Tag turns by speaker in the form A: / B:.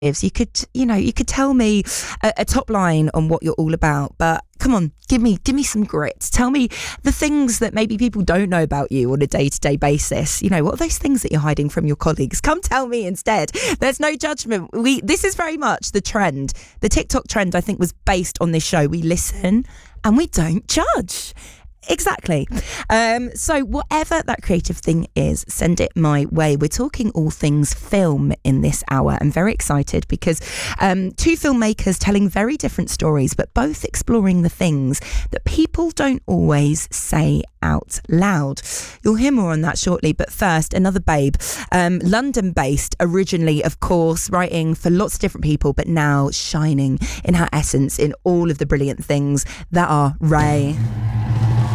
A: You could, you could tell me a top line on what you're all about, but come on, give me some grit. Tell me the things that maybe people don't know about you on a day-to-day basis. What are those things that you're hiding from your colleagues? Come tell me instead. There's no judgment. This is very much the trend. The TikTok trend, I think, was based on this show. We listen and we don't judge. Exactly. So whatever that creative thing is, send it my way. We're talking all things film in this hour. I'm very excited because two filmmakers telling very different stories, but both exploring the things that people don't always say out loud. You'll hear more on that shortly, but first, another babe, London-based originally, of course, writing for lots of different people, but now shining in her essence in all of the brilliant things that are Ray.